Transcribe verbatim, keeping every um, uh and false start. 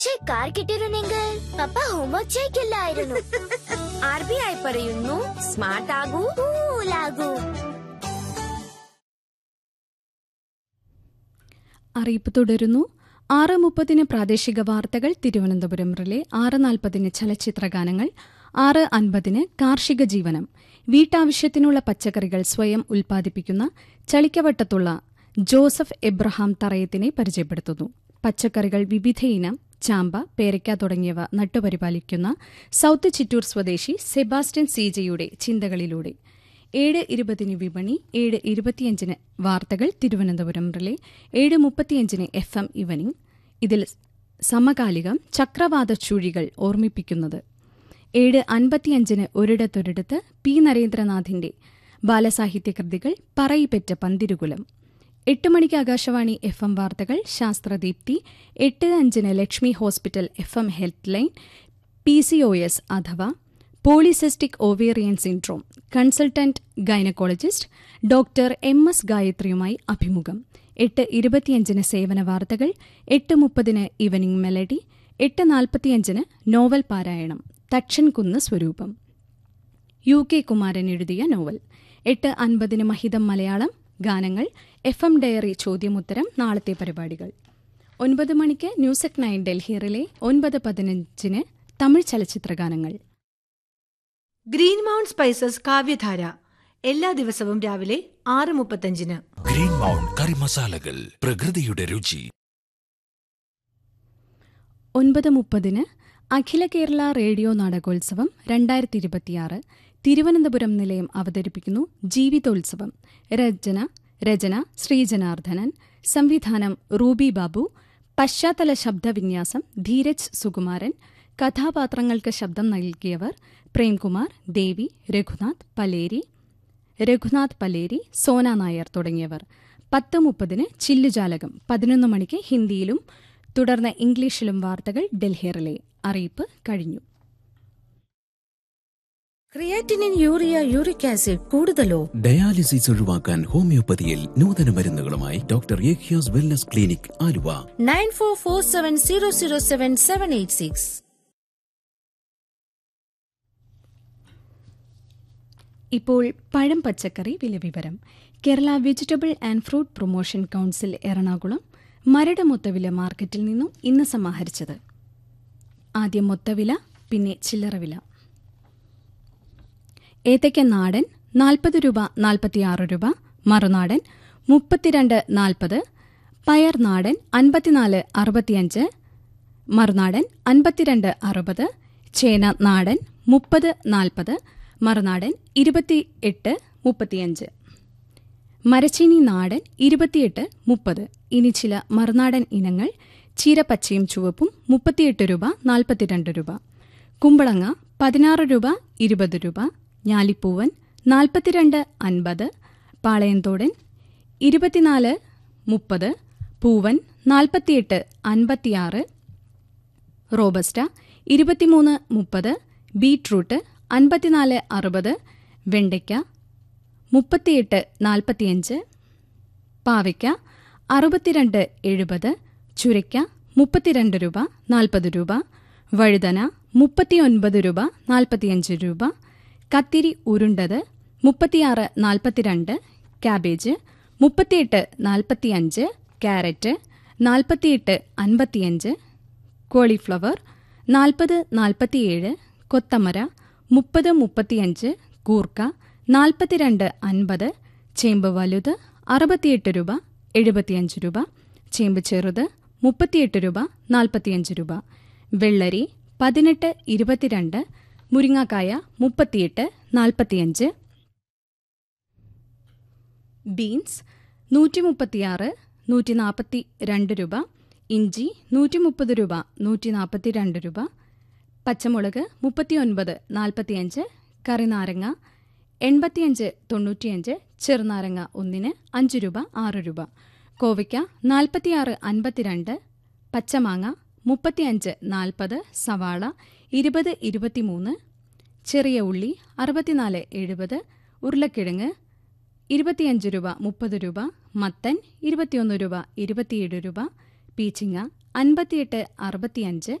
Check car കിട്ടിയിരുന്നെങ്കിൽ പപ്പ homework ചെയ്യില്ലായിരുന്നു. R B I പറയുന്നു smart ആകൂ, കൂലാകൂ. അറിയിപ്പ് തുടരുന്നു. ആറ് മുപ്പതിന് പ്രാദേശിക വാർത്തകൾ തിരുവനന്തപുരം റിലേ, ആറ് നാൽപ്പതിന് ചലച്ചിത്ര ഗാനങ്ങൾ, ആറ് അൻപതിന് കാർഷിക ജീവനം. വീട്ടാവശ്യത്തിനുള്ള പച്ചക്കറികൾ സ്വയം ഉൽപ്പാദിപ്പിക്കുന്ന ചളിക്കവട്ടത്തുള്ള ജോസഫ് എബ്രഹാം തറയത്തിനെ പരിചയപ്പെടുത്തുന്നു. പച്ചക്കറികൾ വിവിധയിനം ചാമ്പ, പേരയ്ക്ക തുടങ്ങിയവ നട്ടുപരിപാലിക്കുന്ന സൌത്ത് ചിറ്റൂർ സ്വദേശി സെബാസ്റ്റ്യൻ സീജയുടെ ചിന്തകളിലൂടെ. ഏഴ് ഇരുപതിന് വിപണി, ഏഴ് ഇരുപത്തിയഞ്ചിന് വാർത്തകൾ തിരുവനന്തപുരം റിലേ, ഏഴ് മുപ്പത്തിയഞ്ചിന് എഫ് എം ഇവനിംഗ്. ഇതിൽ സമകാലികം ചക്രവാത ചുഴികൾ ഓർമ്മിപ്പിക്കുന്നത്. ഏഴ് അൻപത്തിയഞ്ചിന് ഒരിടത്തൊരിടത്ത് പി നരേന്ദ്രനാഥിന്റെ ബാലസാഹിത്യകൃതികൾ പറയിപ്പെറ്റ പന്തിരുകുലം. എട്ട് മണിക്ക് ആകാശവാണി എഫ് എം വാർത്തകൾ ശാസ്ത്രദീപ്തി. എട്ട് അഞ്ചിന് Lakshmi hospital F M health line. P C O S അഥവാ polycystic ovarian syndrome consultant gynaecologist doctor M S ഗായത്രിയുമായി അഭിമുഖം. എട്ട് ഇരുപത്തിയഞ്ചിന് സേവന വാർത്തകൾ. എട്ട് മുപ്പതിന് ഈവനിംഗ് മെലഡി. എട്ട് നാൽപ്പത്തിയഞ്ചിന് നോവൽ പാരായണം തക്ഷൻകുന്ന് സ്വരൂപം, യു കെ കുമാരൻ എഴുതിയ നോവൽ. എട്ട് അൻപതിന് മഹിതം മലയാളം ഗാനങ്ങൾ, എഫ് എം ഡയറി ചോദ്യമുത്തരം, നാളത്തെ പരിപാടികൾ. ഒൻപത് മണിക്ക് news at nine Delhi relay. ഒൻപത് പതിനഞ്ചിന് തമിഴ് ചലച്ചിത്ര ഗാനങ്ങൾ. ഗ്രീൻ മൗണ്ട് സ്പൈസസ് കാവ്യധാര എല്ലാ ദിവസവും രാവിലെ ആറ് മുപ്പത്തഞ്ചിന്. ഗ്രീൻ മൗണ്ട് കറി മസാലകൾ, പ്രകൃതിയുടെ രുചി. ഒൻപത് മുപ്പതിന് അഖില കേരള റേഡിയോ നാടകോത്സവം രണ്ടായിരത്തി ഇരുപത്തിയാറ് തിരുവനന്തപുരം നിലയം അവതരിപ്പിക്കുന്നു ജീവിതോത്സവം. രചന രചന ശ്രീജനാർദ്ദനൻ, സംവിധാനം റൂബി ബാബു, പശ്ചാത്തല ശബ്ദവിന്യാസം ധീരജ് സുകുമാരൻ. കഥാപാത്രങ്ങൾക്ക് ശബ്ദം നൽകിയവർ പ്രേംകുമാർ, ദേവി, രഘുനാഥ് പലേരി രഘുനാഥ് പലേരി സോന നായർ തുടങ്ങിയവർ. പത്ത് മുപ്പതിന് ചില്ലുജാലകം. പതിനൊന്ന് മണിക്ക് ഹിന്ദിയിലും തുടർന്ന് ഇംഗ്ലീഷിലും വാർത്തകൾ ഡൽഹി റിലേ. അറിയിപ്പ് കഴിഞ്ഞു. ക്രിയാറ്റിനിൻ, യൂറിയ, യൂറിക് ആസിഡ് കൂടുതലോ? ഡയാലിസിസ് ഒഴിവാക്കാൻ ഹോമിയോപ്പതിയിൽ നൂതന മരുന്നുകളുമായി doctor യേഖ്യാസ് wellness clinic Aluva. Nine four four seven zero zero seven seven eight six. ഇപ്പോൾ പഴം പച്ചക്കറി വില വിവരം. Kerala vegetable and fruit promotion council Ernakulam Maradu മൊത്തവില മാർക്കറ്റിൽ നിന്നും ഇന്ന് സമാഹരിച്ചത്. ആദ്യം മൊത്തവില, പിന്നെ ചില്ലറവില. ഏത്തയ്ക്ക നാടൻ നാൽപ്പത് രൂപ നാൽപ്പത്തിയാറ് രൂപ, മറുനാടൻ മുപ്പത്തിരണ്ട് നാൽപ്പത്, പയർ നാടൻ അൻപത്തിനാല് അറുപത്തിയഞ്ച്, മറുനാടൻ അൻപത്തിരണ്ട് അറുപത്, ചേന നാടൻ മുപ്പത് നാൽപ്പത്, മറുനാടൻ ഇരുപത്തിയെട്ട് മുപ്പത്തിയഞ്ച്, മരച്ചീനി നാടൻ ഇരുപത്തിയെട്ട് മുപ്പത്. ഇനി ചില മറുനാടൻ ഇനങ്ങൾ. ചീര പച്ചയും ചുവപ്പും മുപ്പത്തിയെട്ട് രൂപ നാൽപ്പത്തിരണ്ട് രൂപ, കുമ്പളങ്ങ പതിനാറ് രൂപ ഇരുപത് രൂപ, ഞാലിപ്പൂവൻ നാൽപ്പത്തിരണ്ട് അൻപത്, പാളയംതോടൻ ഇരുപത്തിനാല് മുപ്പത്, പൂവൻ നാൽപ്പത്തിയെട്ട് അൻപത്തിയാറ്, റോബസ്റ്റ ഇരുപത്തിമൂന്ന് മുപ്പത്, ബീറ്റ്റൂട്ട് അൻപത്തിനാല് അറുപത്, വെണ്ടയ്ക്ക മുപ്പത്തിയെട്ട് നാൽപ്പത്തിയഞ്ച്, പാവയ്ക്ക അറുപത്തിരണ്ട് എഴുപത്, ചുരയ്ക്ക മുപ്പത്തിരണ്ട് രൂപ നാൽപ്പത് രൂപ, വഴുതന മുപ്പത്തിയൊൻപത് രൂപ നാൽപ്പത്തിയഞ്ച് രൂപ, കത്തിരി ഉരുണ്ടത് മുപ്പത്തിയാറ് നാൽപ്പത്തിരണ്ട്, കാബേജ് മുപ്പത്തിയെട്ട് നാൽപ്പത്തിയഞ്ച്, ക്യാരറ്റ് നാൽപ്പത്തിയെട്ട് അൻപത്തിയഞ്ച്, കോളിഫ്ലവർ നാൽപ്പത് നാൽപ്പത്തിയേഴ്, കൊത്തമര മുപ്പത് മുപ്പത്തിയഞ്ച്, കൂർക്ക നാൽപ്പത്തിരണ്ട് അൻപത്, ചേമ്പ് വലുത് അറുപത്തിയെട്ട് രൂപ എഴുപത്തിയഞ്ച് രൂപ, ചേമ്പ് ചെറുത് മുപ്പത്തിയെട്ട് രൂപ നാൽപ്പത്തിയഞ്ച് രൂപ, വെള്ളരി പതിനെട്ട് ഇരുപത്തിരണ്ട്, മുരിങ്ങാക്കായ മുപ്പത്തിയെട്ട് നാൽപ്പത്തിയഞ്ച്, ബീൻസ് നൂറ്റി മുപ്പത്തിയാറ് നൂറ്റി നാൽപ്പത്തി രണ്ട് രൂപ, ഇഞ്ചി നൂറ്റി മുപ്പത് രൂപ നൂറ്റി നാൽപ്പത്തിരണ്ട് രൂപ, പച്ചമുളക് മുപ്പത്തിയൊൻപത് നാൽപ്പത്തിയഞ്ച്, കറിനാരങ്ങ എൺപത്തിയഞ്ച് തൊണ്ണൂറ്റിയഞ്ച്, ചെറുനാരങ്ങ ഒന്നിന് അഞ്ച് രൂപ ആറ് രൂപ, കോവയ്ക്ക നാൽപ്പത്തിയാറ് അൻപത്തിരണ്ട്, പച്ചമാങ്ങ മുപ്പത്തിയഞ്ച് നാൽപ്പത്, സവാള ഇരുപത് ഇരുപത്തിമൂന്ന്, ചെറിയ ഉള്ളി അറുപത്തിനാല് എഴുപത്, ഉരുളക്കിഴങ്ങ് ഇരുപത്തിയഞ്ച് രൂപ മുപ്പത് രൂപ, മത്തൻ ഇരുപത്തിയൊന്ന് രൂപ ഇരുപത്തിയേഴ് രൂപ, പീച്ചിങ്ങ അൻപത്തിയെട്ട് അറുപത്തിയഞ്ച്